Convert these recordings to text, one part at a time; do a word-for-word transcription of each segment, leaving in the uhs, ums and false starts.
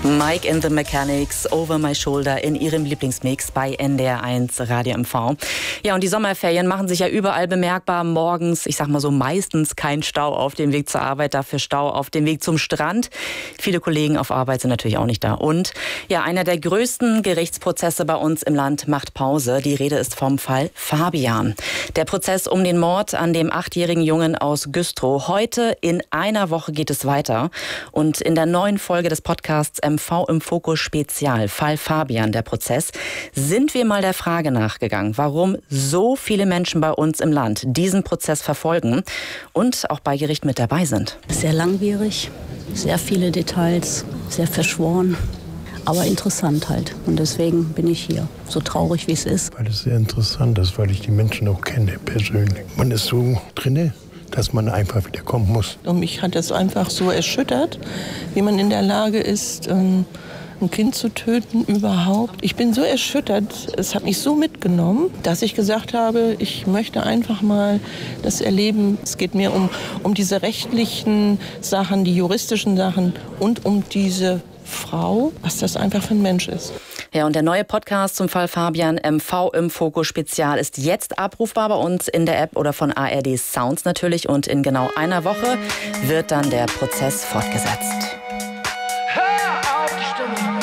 Mike and the Mechanics, Over My Shoulder in ihrem Lieblingsmix bei N D R eins Radio M V. Ja, und die Sommerferien machen sich ja überall bemerkbar. Morgens, ich sag mal so, meistens kein Stau auf dem Weg zur Arbeit, dafür Stau auf dem Weg zum Strand. Viele Kollegen auf Arbeit sind natürlich auch nicht da. Und ja, einer der größten Gerichtsprozesse bei uns im Land macht Pause. Die Rede ist vom Fall Fabian. Der Prozess um den Mord an dem achtjährigen Jungen aus Güstrow. Heute in einer Woche geht es weiter. Und in der neuen Folge des Podcasts M V im Fokus Spezial, Fall Fabian, der Prozess, sind wir mal der Frage nachgegangen, warum so viele Menschen bei uns im Land diesen Prozess verfolgen und auch bei Gericht mit dabei sind. Sehr langwierig, sehr viele Details, sehr verschworen, aber interessant halt. Und deswegen bin ich hier, so traurig wie es ist. Weil es sehr interessant ist, weil ich die Menschen auch kenne persönlich. Man ist so drinne, dass man einfach wieder kommen muss. Und mich hat das einfach so erschüttert, wie man in der Lage ist, ein Kind zu töten überhaupt. Ich bin so erschüttert, es hat mich so mitgenommen, dass ich gesagt habe, ich möchte einfach mal das erleben. Es geht mir um, um diese rechtlichen Sachen, die juristischen Sachen und um diese Frau, was das einfach für ein Mensch ist. Ja, und der neue Podcast zum Fall Fabian, M V im Fokus Spezial, ist jetzt abrufbar bei uns in der App oder von A R D Sounds natürlich. Und in genau einer Woche wird dann der Prozess fortgesetzt. Hör auf die Stimme.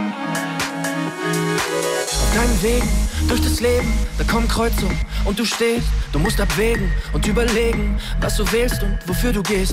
Auf deinem Weg durch das Leben, da kommen Kreuzungen und du stehst. Du musst abwägen und überlegen, was du wählst und wofür du gehst.